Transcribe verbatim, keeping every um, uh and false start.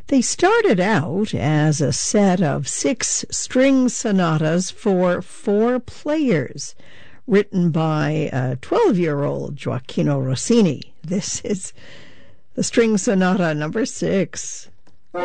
They started out as a set of six string sonatas for four players, written by twelve-year-old Gioachino Rossini. This is the String Sonata number six.